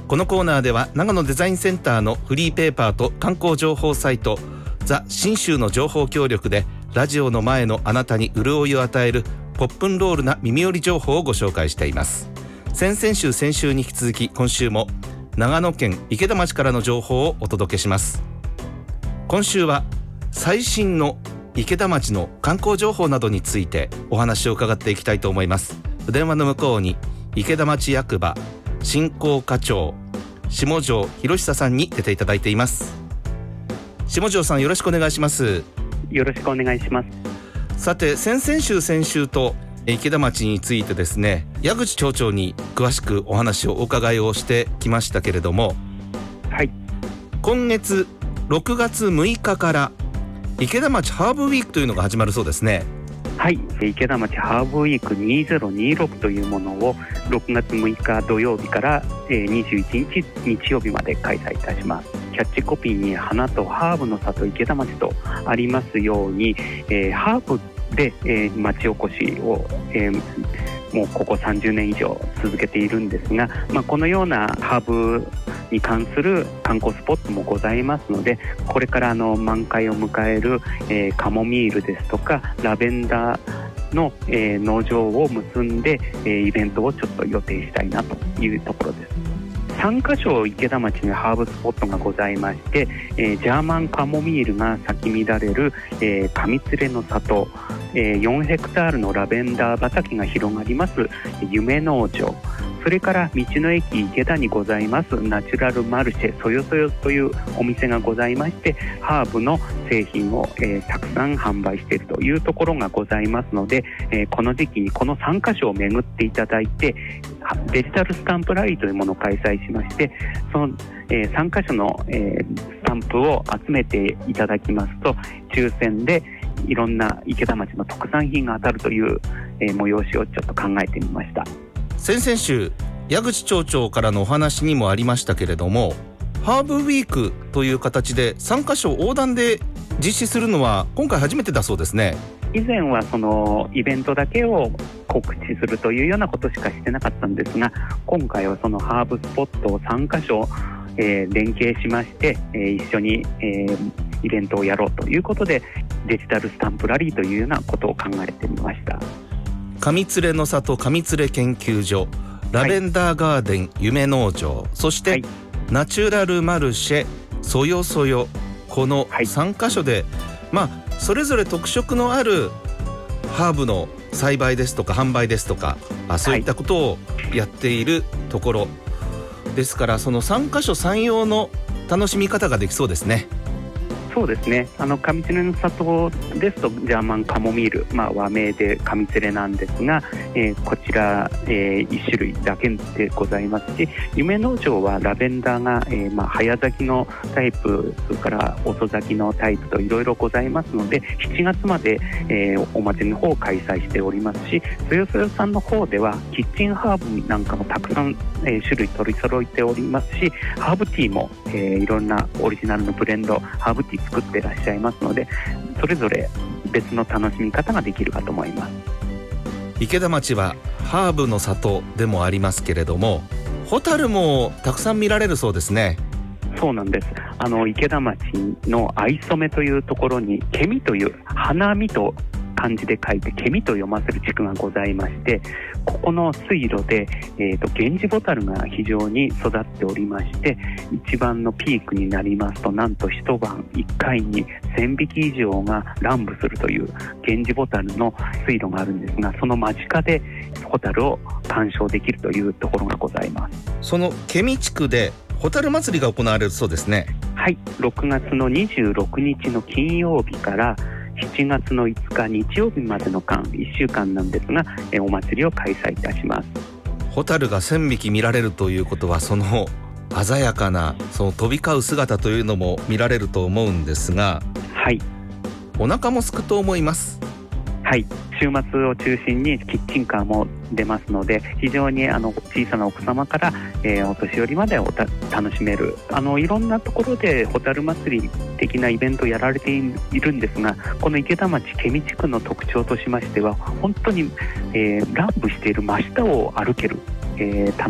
このコーナーでは長野デザインセンターのフリーペーパーと観光情報サイトザ・信州の情報協力でラジオの前のあなたに潤いを与えるポップンロールな耳寄り情報をご紹介しています。先々週先週に引き続き今週も長野県池田町からの情報をお届けします。今週は最新の池田町の観光情報などについてお話を伺っていきたいと思います。電話の向こうに池田町役場振興課長下條博久さんに出ていただいています。下條さん、よろしくお願いします。 よろしくお願いします。 さて、先々週先週と池田町についてですね、矢口町長に詳しくお話をお伺いをしてきましたけれども、 はい、 今月6月6日から池田町ハーブウィークというのが始まるそうですね。 はい、池田町ハーブウィーク2026というものを6月6日土曜日から21日日曜日まで開催いたします。キャッチコピーに花とハーブの里池田町とありますように、ハーブで、町おこしを、もうここ30年以上続けているんですが、このようなハーブに関する観光スポットもございますので、これから満開を迎える、カモミールですとかラベンダーの、農場を結んで、イベントをちょっと予定したいなというところです。3カ所池田町にハーブスポットがございまして、ジャーマンカモミールが咲き乱れる、上連の里、4ヘクタールのラベンダー畑が広がります夢農場、それから道の駅池田にございますナチュラルマルシェそよそよというお店がございまして、ハーブの製品を、たくさん販売しているというところがございますので、この時期にこの3カ所を巡っていただいて、デジタルスタンプラリーというものを開催しまして、その、3カ所の、スタンプを集めていただきますと、抽選でいろんな池田町の特産品が当たるという、催しをちょっと考えてみました。 先々週矢口町長からのお話にもありましたけれども、ハーブウィークという形で3カ所横断で実施するのは今回初めてだそうですね。 以前はそのイベントだけを告知するというようなことしかしてなかったんですが、今回はそのハーブスポットを3カ所、連携しまして、一緒に、イベントをやろうということで、デジタルスタンプラリーというようなことを考えてみました。 上連の里上連研究所、ラベンダーガーデン夢農場、そして、ナチュラルマルシェそよそよ、この3カ所で、それぞれ特色のあるハーブの栽培ですとか販売ですとか、そういったことをやっているところですから、その3カ所3用の楽しみ方ができそうですね。 そうですね、上連の里ですとジャーマンカモミール、和名で上連なんですが、こちら、1種類だけでございますし、夢農場はラベンダーが、早咲きのタイプ、それから遅咲きのタイプといろいろございますので、7月まで、お祭りの方を開催しておりますし、そよそよさんの方ではキッチンハーブなんかもたくさん、種類取り揃えておりますし、ハーブティーも、いろんなオリジナルのブレンドハーブティー作ってらっしゃいますので、それぞれ別の楽しみ方ができるかと思います。 池田町はハーブの里でもありますけれども、ホタルもたくさん見られるそうですね。 そうなんです。池田町の藍染というところにケミという花見と漢字で書いてケミと読ませる地区がございまして、ここの水路で、ゲンジボタルが非常に育っておりまして、一番のピークになりますと、なんと一晩1回に1000匹以上が乱舞するというゲンジボタルの水路があるんですが、その間近でホタルを鑑賞できるというところがございます。 そのケミ地区でホタル祭りが行われるそうですね。 はい、6月の26日の金曜日から7月の5日日曜日までの間1週間なんですが、お祭りを開催いたします。 ホタルが1000匹見られるということは、その鮮やかなその飛び交う姿というのも見られると思うんですが、 はい、 お腹も空くと思います。 はい、週末を中心にキッチンカーも出ますので、非常に小さなお子様から、お年寄りまで楽しめる、いろんなところでホタル祭り的なイベントをやられているんですが、この池田町ケミ地区の特徴としましては、本当に、乱舞している真下を歩ける、楽